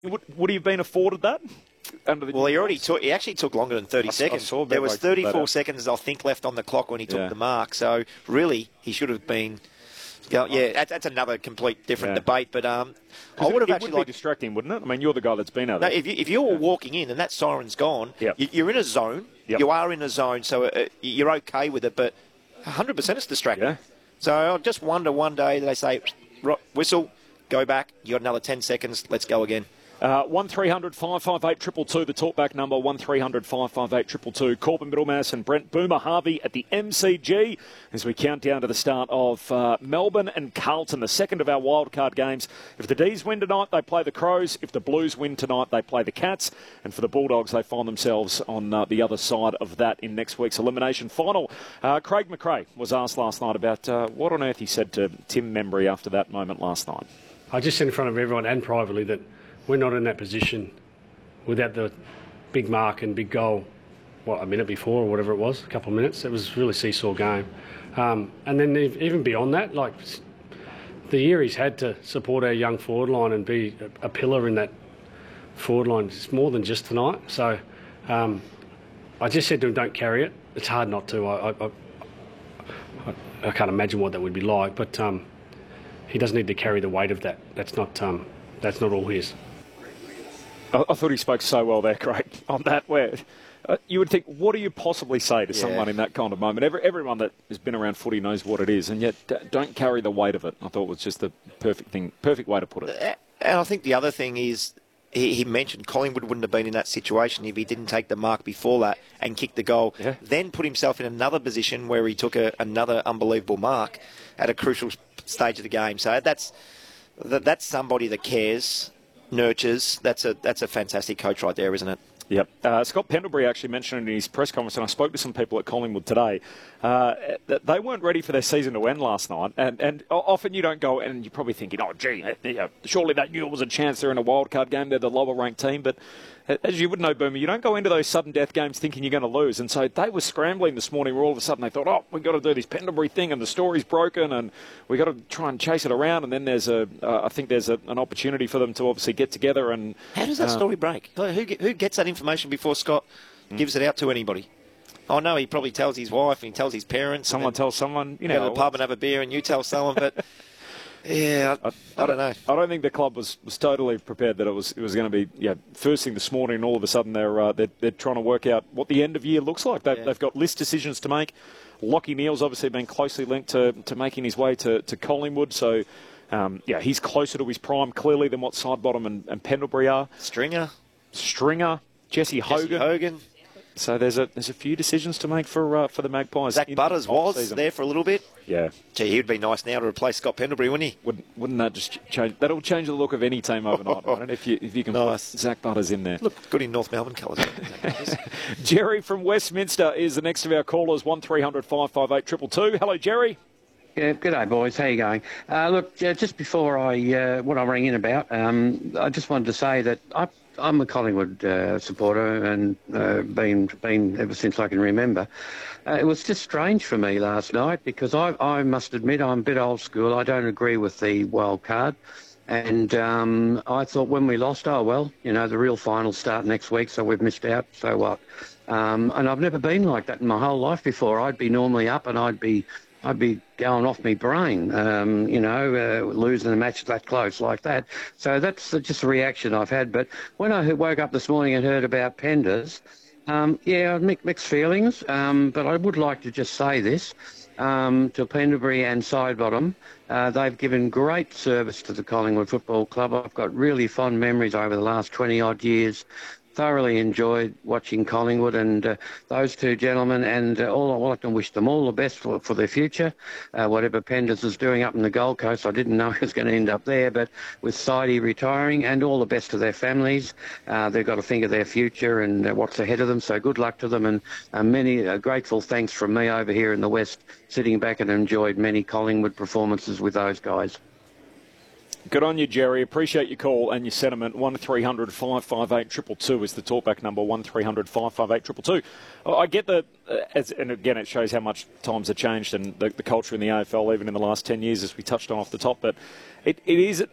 Would he have been afforded that? Well, he actually took longer than 30 seconds. There was 34 seconds, I think, left on the clock when he took the mark. So, really, he should have been... that's another complete different debate. But I would have actually... It would be distracting, wouldn't it? I mean, you're the guy that's been out there. If you're walking in and that siren's gone, you're in a zone. Yep. You are in a zone, so you're okay with it. But 100% it's distracting. Yeah. So I just wonder one day they say, whistle, go back, you got another 10 seconds, let's go again. 1300 558 222, the talkback number, 1300 558 222. Corbin Middlemass and Brent Boomer Harvey at the MCG as we count down to the start of Melbourne and Carlton, the second of our wildcard games. If the D's win tonight, they play the Crows. If the Blues win tonight, they play the Cats. And for the Bulldogs, they find themselves on the other side of that in next week's elimination final. Craig McRae was asked last night about what on earth he said to Tim Membry after that moment last night. I just said in front of everyone and privately that we're not in that position without the big mark and big goal, a minute before or whatever it was, a couple of minutes. It was really a seesaw game. And then even beyond that, like the year he's had to support our young forward line and be a pillar in that forward line, it's more than just tonight. So I just said to him, don't carry it. It's hard not to. I can't imagine what that would be like, but he doesn't need to carry the weight of that. That's not all his. I thought he spoke so well there, Craig, on that where you would think, what do you possibly say to someone in that kind of moment? Everyone that has been around footy knows what it is, and yet don't carry the weight of it. I thought it was just the perfect way to put it. And I think the other thing is, he mentioned Collingwood wouldn't have been in that situation if he didn't take the mark before that and kick the goal, then put himself in another position where he took another unbelievable mark at a crucial stage of the game. So that's somebody that cares, nurtures. That's a fantastic coach right there, isn't it? Yep. Scott Pendlebury actually mentioned in his press conference, and I spoke to some people at Collingwood today, that they weren't ready for their season to end last night. And often you don't go, and you're probably thinking, oh, gee, surely that knew it was a chance they're in a wildcard game, they're the lower-ranked team. But as you would know, Boomer, you don't go into those sudden death games thinking you're going to lose. And so they were scrambling this morning where all of a sudden they thought, oh, we've got to do this Pendlebury thing, and the story's broken, and we've got to try and chase it around. And then I think there's an opportunity for them to obviously get together. And how does that story break? Who gets that information before Scott gives it out to anybody? Oh, no, he probably tells his wife and he tells his parents. Someone tells someone. You know, go to the pub and have a beer and you tell someone, but... Yeah, I don't know. I don't think the club was totally prepared that it was going to be first thing this morning, and all of a sudden they're trying to work out what the end of year looks like. They've got list decisions to make. Lachie Neale's obviously been closely linked to making his way to Collingwood, so he's closer to his prime clearly than what Sidebottom and Pendlebury are. Stringer, Jesse Hogan. So there's a few decisions to make for the Magpies. Zach Butters was there for a little bit. Yeah. Gee, he would be nice now to replace Scott Pendlebury, wouldn't he? Wouldn't that just change? That'll change the look of any team overnight. I don't know if you can put Zach Butters in there. Look good in North Melbourne colours. Jerry from Westminster is the next of our callers, 1300 558 222. Hello, Jerry. Yeah, good day, boys. How you going? Look, just before what I rang in about, I just wanted to say that I'm a Collingwood supporter and been ever since I can remember. It was just strange for me last night because I must admit I'm a bit old school. I don't agree with the wild card. And I thought when we lost, the real finals start next week, so we've missed out, so what? And I've never been like that in my whole life before. I'd be normally up and I'd be going off my brain, losing a match that close like that. So that's just a reaction I've had. But when I woke up this morning and heard about Penders, mixed feelings. But I would like to just say this to Pendlebury and Sidebottom. They've given great service to the Collingwood Football Club. I've got really fond memories over the last 20-odd years. Thoroughly enjoyed watching Collingwood and those two gentlemen, and I can wish them all the best for their future. Whatever Penders is doing up in the Gold Coast, I didn't know he was going to end up there, but with Sidey retiring, and all the best to their families. They've got to think of their future and what's ahead of them, so good luck to them, and many grateful thanks from me over here in the West, sitting back and enjoyed many Collingwood performances with those guys. Good on you, Jerry. Appreciate your call and your sentiment. 1300 558 222 is the talkback number, 1300 558 222. I get and again, it shows how much times have changed and the culture in the AFL, even in the last 10 years, as we touched on off the top. But it is,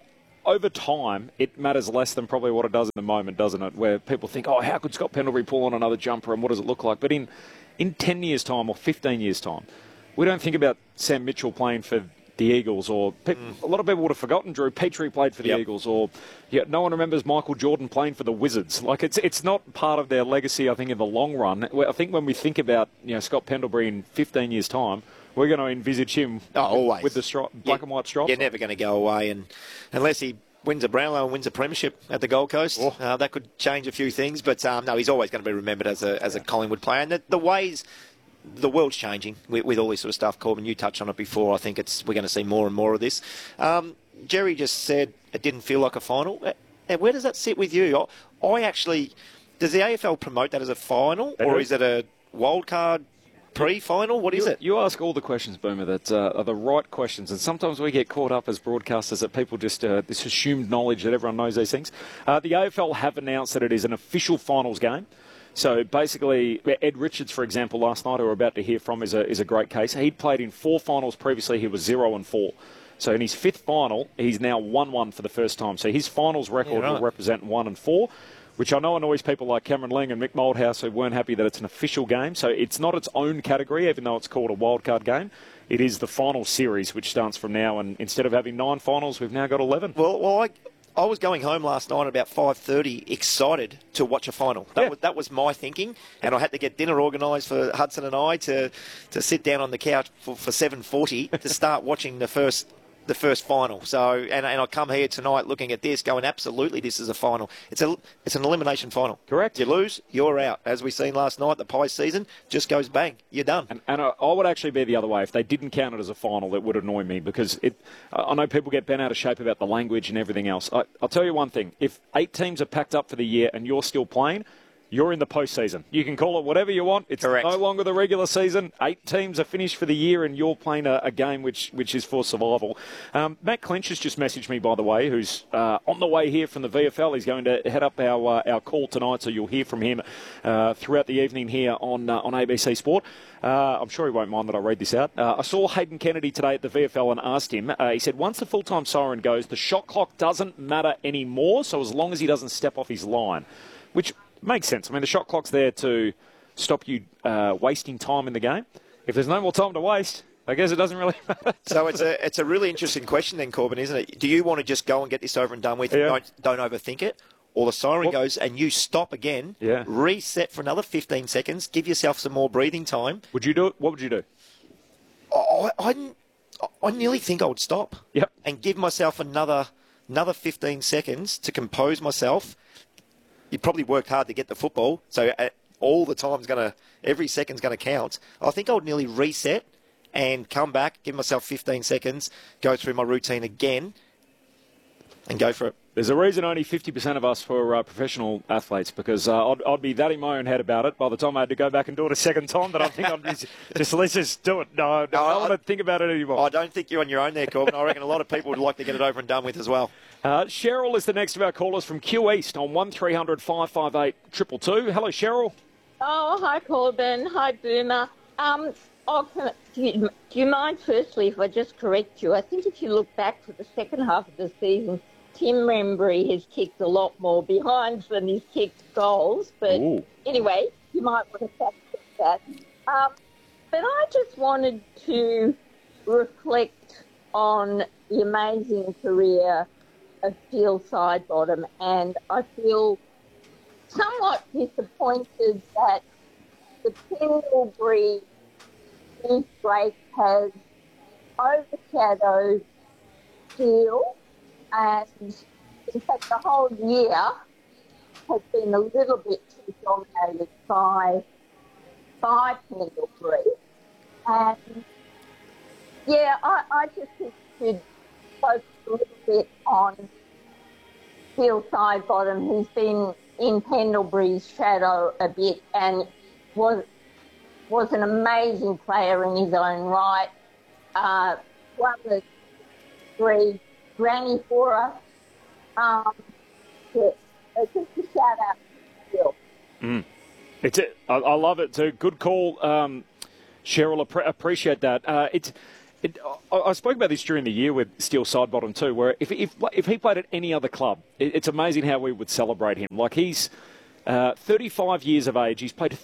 over time, it matters less than probably what it does in the moment, doesn't it? Where people think, oh, how could Scott Pendlebury pull on another jumper and what does it look like? But in 10 years' time or 15 years' time, we don't think about Sam Mitchell playing for the Eagles, or a lot of people would have forgotten Drew Petrie played for the Eagles, or no one remembers Michael Jordan playing for the Wizards. Like it's not part of their legacy, I think, in the long run. I think when we think about Scott Pendlebury in 15 years' time, we're going to envisage him always with the black and white stripes. You're never going to go away, and unless he wins a Brownlow and wins a premiership at the Gold Coast, that could change a few things. But no, he's always going to be remembered as a Collingwood player, and the ways. The world's changing with all this sort of stuff, Corbin. You touched on it before. I think we're going to see more and more of this. Jerry just said it didn't feel like a final. Where does that sit with you? I actually... Does the AFL promote that as a final, or is it a wildcard pre-final? What is it? You ask all the questions, Boomer, that are the right questions, and sometimes we get caught up as broadcasters that people just... this assumed knowledge that everyone knows these things. The AFL have announced that it is an official finals game. So basically, Ed Richards, for example, last night, who we're about to hear from, is a great case. He'd played in 4 finals previously. He was 0-4. So in his 5th final, he's now 1-1 for the first time. So his finals record will represent 1-4, which I know annoys people like Cameron Ling and Mick Moldhouse, who weren't happy that it's an official game. So it's not its own category, even though it's called a wildcard game. It is the final series, which starts from now. And instead of having 9 finals, we've now got 11. Well, I was going home last night at about 5:30, excited to watch a final. That was my thinking, and I had to get dinner organised for Hudson and I to sit down on the couch for 7:40 to start watching the first final. So, and I come here tonight looking at this, going, absolutely, this is a final. It's an elimination final. Correct. You lose, you're out. As we seen last night, the Pies season just goes bang, you're done. And I would actually be the other way. If they didn't count it as a final, it would annoy me, because I know people get bent out of shape about the language and everything else. I'll tell you one thing. If 8 teams are packed up for the year and you're still playing, you're in the postseason. You can call it whatever you want. It's Correct. No longer the regular season. 8 teams are finished for the year, and you're playing a game which is for survival. Matt Clinch has just messaged me, by the way, who's on the way here from the VFL. He's going to head up our call tonight, so you'll hear from him throughout the evening here on ABC Sport. I'm sure he won't mind that I read this out. I saw Hayden Kennedy today at the VFL and asked him. He said, once the full-time siren goes, the shot clock doesn't matter anymore, so as long as he doesn't step off his line, which makes sense. I mean, the shot clock's there to stop you wasting time in the game. If there's no more time to waste, I guess it doesn't really matter. So it's a really interesting question then, Corbin, isn't it? Do you want to just go and get this over and done with and don't overthink it? Or the siren goes and you stop again, reset for another 15 seconds, give yourself some more breathing time. Would you do it? What would you do? I nearly think I would stop. Yep. And give myself another 15 seconds to compose myself. You probably worked hard to get the football, so all the time's every second's going to count. I think I would nearly reset and come back, give myself 15 seconds, go through my routine again, and go for it. There's a reason only 50% of us were professional athletes, because I'd be that in my own head about it by the time I had to go back and do it a second time, that I think I'm let's just do it. No, I don't want to think about it anymore. I don't think you're on your own there, Corbin. I reckon a lot of people would like to get it over and done with as well. Cheryl is the next of our callers from Q East on 1300 558 222. Hello, Cheryl. Oh, hi, Corbin. Hi, Boomer. Do you mind, firstly, if I just correct you? I think if you look back to the second half of the season, Tim Rembury has kicked a lot more behinds than he's kicked goals. But anyway, you might want to fact check that. But I just wanted to reflect on the amazing career of Steele Sidebottom, and I feel somewhat disappointed that the Pendlebury beef break has overshadowed Steele, and in fact the whole year has been a little bit too dominated by Pendlebury. And yeah, I just think we should focus a little bit on Steele Sidebottom, who's been in Pendlebury's shadow a bit and was an amazing player in his own right. Won the 3 granny for us. Just a shout out to Steele. I love it. It's a good call, Cheryl. Appreciate that. I spoke about this during the year with Steele Sidebottom too, where if he played at any other club, it's amazing how we would celebrate him. Like, he's 35 years of age. He's played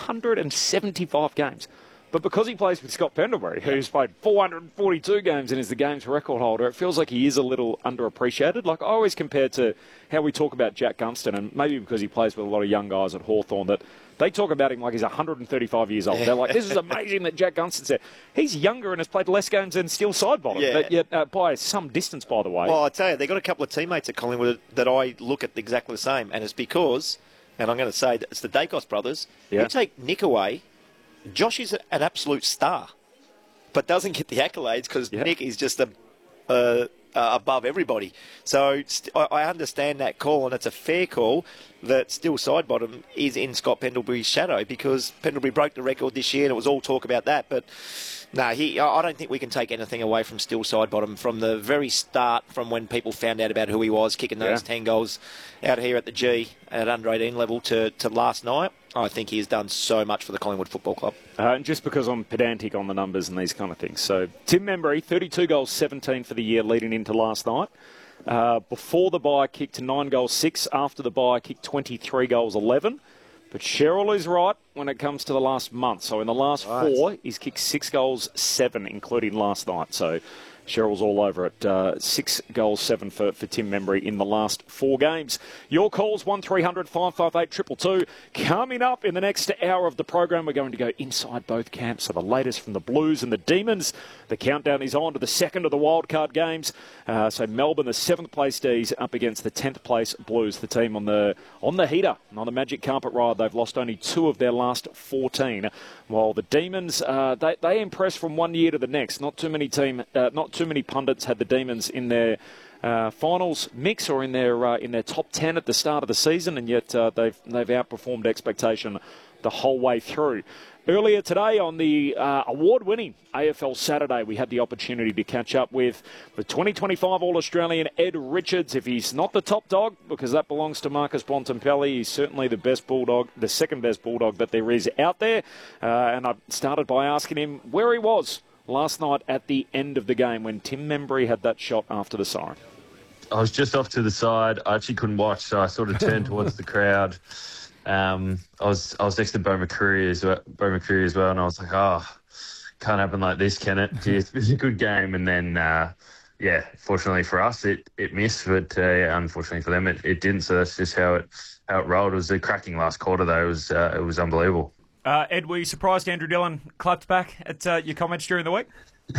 375 games. But because he plays with Scott Pendlebury, who's played 442 games and is the game's record holder, it feels like he is a little underappreciated. Like, I always compare to how we talk about Jack Gunston, and maybe because he plays with a lot of young guys at Hawthorn, that they talk about him like he's 135 years old. They're like, this is amazing that Jack Gunston's there. He's younger and has played less games than Steele Sidebottom, but yet by some distance, by the way. Well, I tell you, they've got a couple of teammates at Collingwood that I look at exactly the same, and it's because, and I'm going to say, that it's the Dacos brothers. Yeah. You take Nick away, Josh is an absolute star, but doesn't get the accolades because Nick is just above everybody. So I understand that call, and it's a fair call that Steele Sidebottom is in Scott Pendlebury's shadow, because Pendlebury broke the record this year and it was all talk about that. But no, I don't think we can take anything away from Steele Sidebottom from the very start, from when people found out about who he was, kicking those 10 goals out here at the G at under 18 level to last night. I think he has done so much for the Collingwood Football Club. And just because I'm pedantic on the numbers and these kind of things. So, Tim Membry, 32 goals, 17 for the year leading into last night. Before the bye, kicked 9 goals, 6. After the bye, kicked 23 goals, 11. But Cheryl is right when it comes to the last month. So, in the last 4, he's kicked 6 goals, 7, including last night. So, Cheryl's all over it. 6 goals, 7 for Tim Membry in the last 4 games. Your calls, 1300 558 222. Coming up in the next hour of the program, we're going to go inside both camps. So the latest from the Blues and the Demons. The countdown is on to the second of the wildcard games. So Melbourne, the 7th place D's, up against the 10th place Blues, the team on the heater, on the magic carpet ride. They've lost only 2 of their last 14. While the Demons, they impress from one year to the next. Not too many pundits had the Demons in their finals mix or in their top 10 at the start of the season, and yet they've outperformed expectation the whole way through. Earlier today on the award-winning AFL Saturday, we had the opportunity to catch up with the 2025 All-Australian Ed Richards. If he's not the top dog, because that belongs to Marcus Bontempelli, he's certainly the best Bulldog, the second best Bulldog that there is out there. And I started by asking him where he was last night at the end of the game when Tim Membry had that shot after the siren. I was just off to the side. I actually couldn't watch, so I sort of turned towards the crowd. I was next to Beau McCreary as well, and I was like, can't happen like this, can it? It was a good game, and then fortunately for us, it missed, but unfortunately for them, it didn't. So that's just how it rolled. It was a cracking last quarter, though. It was unbelievable. Ed, were you surprised Andrew Dillon clapped back at your comments during the week?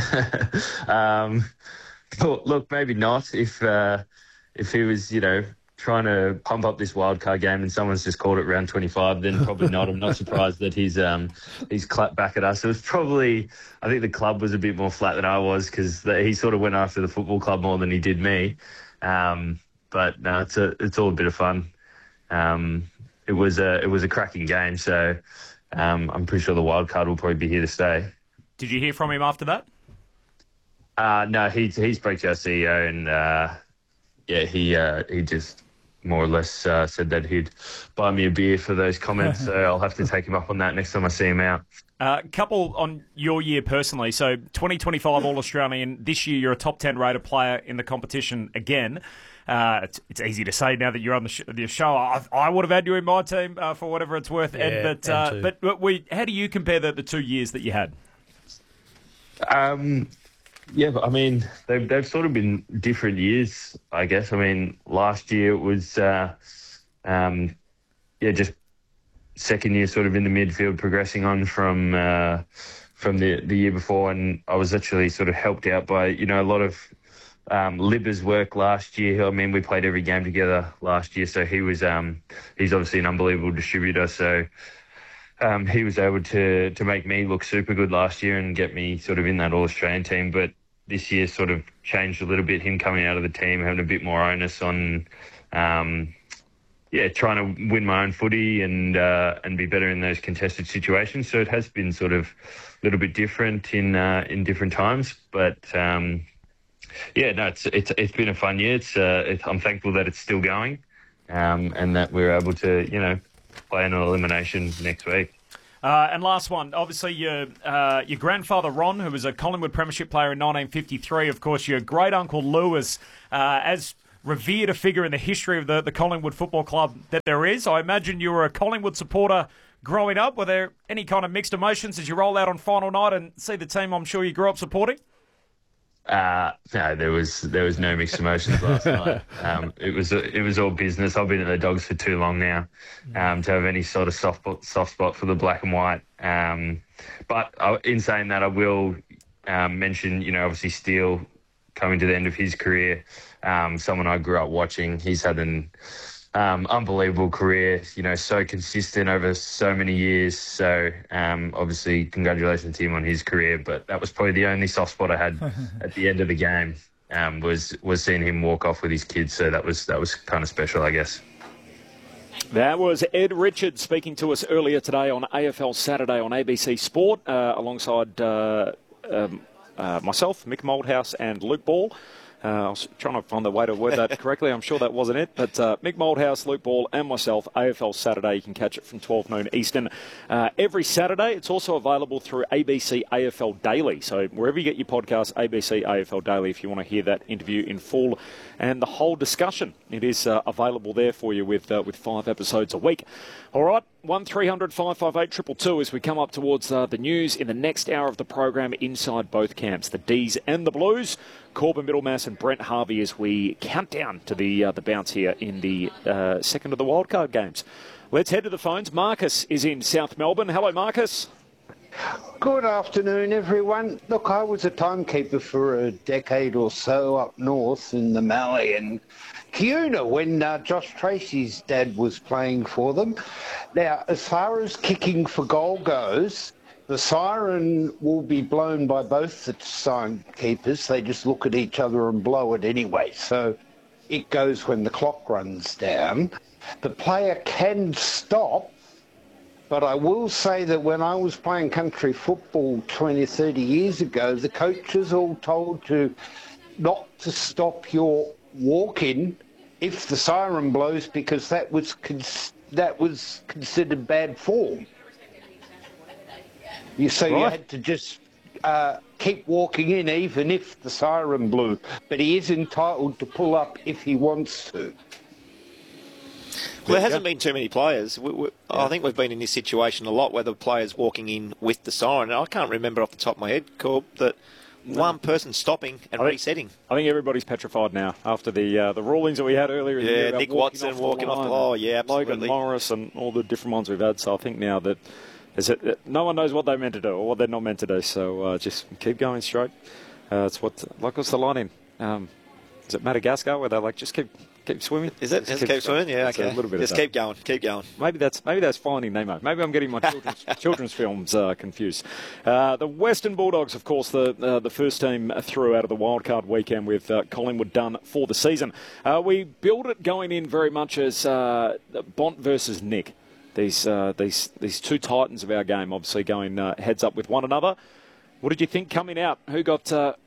Look, maybe not. If he was, trying to pump up this wildcard game and someone's just called it round 25, then probably not. I'm not surprised that he's clapped back at us. It was probably, I think the club was a bit more flat than I was, because he sort of went after the football club more than he did me. But no, it's all a bit of fun. It was a cracking game, so I'm pretty sure the wildcard will probably be here to stay. Did you hear from him after that? No, he spoke to our CEO, and he just more or less said that he'd buy me a beer for those comments. So I'll have to take him up on that next time I see him out. Couple on your year personally. So 2025 All-Australian. This year you're a top 10 rated player in the competition again. It's easy to say now that you're on the show. I would have had you in my team for whatever it's worth, Ed. But how do you compare the 2 years that you had? Yeah, but I mean, they've sort of been different years, I guess. I mean, last year it was, just second year sort of in the midfield, progressing on from the year before, and I was actually sort of helped out by, a lot of Libba's work last year. I mean, we played every game together last year, so he's obviously an unbelievable distributor, so he was able to make me look super good last year and get me sort of in that All-Australian team. But this year sort of changed a little bit, him coming out of the team, having a bit more onus on, trying to win my own footy and be better in those contested situations. So it has been sort of a little bit different in different times. But, it's been a fun year. I'm thankful that it's still going and that we're able to, play an elimination next week. And last one, obviously your grandfather Ron, who was a Collingwood Premiership player in 1953. Of course, your great uncle Lewis, as revered a figure in the history of the Collingwood Football Club that there is. I imagine you were a Collingwood supporter growing up. Were there any kind of mixed emotions as you roll out on final night and see the team I'm sure you grew up supporting? No, there was no mixed emotions last night. It was all business. I've been at the Dogs for too long now to have any sort of soft spot for the black and white. But in saying that, I will mention, obviously Steele coming to the end of his career. Someone I grew up watching. He's had an unbelievable career, so consistent over so many years. So obviously congratulations to him on his career, but that was probably the only soft spot I had at the end of the game, was seeing him walk off with his kids. So that was kind of special, I guess. That was Ed Richards speaking to us earlier today on AFL Saturday on ABC Sport, alongside myself, Mick Moldhouse and Luke Ball. I was trying to find the way to word that correctly. I'm sure that wasn't it. But Mick Moldhouse, Luke Ball and myself, AFL Saturday. You can catch it from 12 noon Eastern every Saturday. It's also available through ABC AFL Daily. So wherever you get your podcast, ABC AFL Daily, if you want to hear that interview in full and the whole discussion, it is available there for you with 5 episodes a week. All right, 1300 558 222 as we come up towards the news in the next hour of the program inside both camps, the D's and the Blues. Corbin Middlemass and Brent Harvey as we count down to the bounce here in the second of the wildcard games. Let's head to the phones. Marcus is in South Melbourne. Hello, Marcus. Good afternoon, everyone. Look, I was a timekeeper for a decade or so up north in the Mallee and Kiuna when Josh Tracy's dad was playing for them. Now, as far as kicking for goal goes, the siren will be blown by both the sign keepers. They just look at each other and blow it anyway. So it goes when the clock runs down. The player can stop, but I will say that when I was playing country football 20, 30 years ago, the coaches all told to not to stop your walk-in if the siren blows because that was considered bad form. You had to just keep walking in even if the siren blew. But he is entitled to pull up if he wants to. Well, there hasn't been too many players. I think we've been in this situation a lot where the players walking in with the siren. I can't remember off the top of my head, Corb, that one person stopping and resetting. I think everybody's petrified now after the rulings that we had earlier in the year. Nick Watson walking off the line. Oh, yeah, absolutely. Logan Morris and all the different ones we've had. So I think now that no one knows what they're meant to do or what they're not meant to do. So just keep going straight. It's what's the line in? Is it Madagascar where they're like, just keep swimming? Is it? Just keep swimming? Yeah, okay. A little bit just keep going. Maybe that's Finding Nemo. Maybe I'm getting my children's films confused. The Western Bulldogs, of course, the first team through out of the wildcard weekend with Collingwood done for the season. We build it going in very much as Bont versus Nick. These two titans of our game, obviously going heads up with one another. What did you think coming out? Who got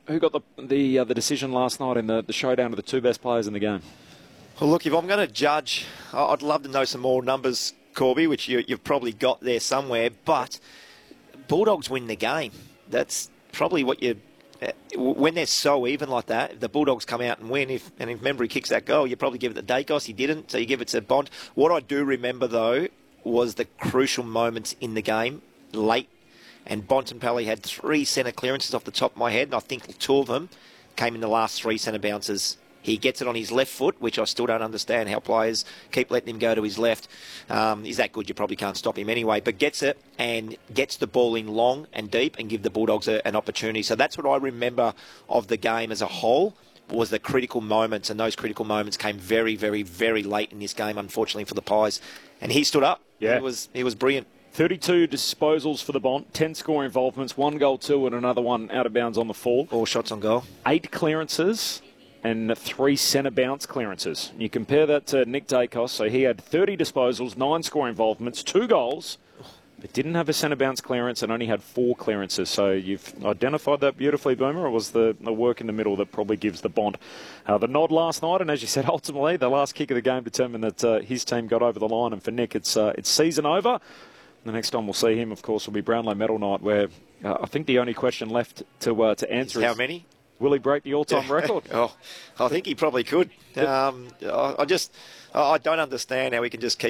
the decision last night in the showdown of the two best players in the game? Well, look, if I'm going to judge, I'd love to know some more numbers, Corby, which you've probably got there somewhere. But Bulldogs win the game. That's probably what you. When they're so even like that, if the Bulldogs come out and win, if Membry kicks that goal, you probably give it to Dacos. He didn't, so you give it to Bont. What I do remember though was the crucial moments in the game late. And Bontempelli had 3 centre clearances off the top of my head, and I think 2 of them came in the last 3 centre bounces. He gets it on his left foot, which I still don't understand how players keep letting him go to his left. He's that good, you probably can't stop him anyway. But gets it and gets the ball in long and deep and give the Bulldogs an opportunity. So that's what I remember of the game as a whole, was the critical moments. And those critical moments came very, very, very late in this game, unfortunately, for the Pies. And he stood up. Yeah. He was brilliant. 32 disposals for the Bont, 10 score involvements, 1 goal, 2 and another one out of bounds on the fall. 4 shots on goal. 8 clearances and 3 centre bounce clearances. You compare that to Nick Dacos, so he had 30 disposals, 9 score involvements, 2 goals, but didn't have a centre bounce clearance and only had 4 clearances. So you've identified that beautifully, Boomer. It was the work in the middle that probably gives the Bont the nod last night. And as you said, ultimately, the last kick of the game determined that his team got over the line. And for Nick, it's season over. The next time we'll see him, of course, will be Brownlow Medal Night, where I think the only question left to answer is how many? Will he break the all-time record? I think he probably could. I don't understand how he can just keep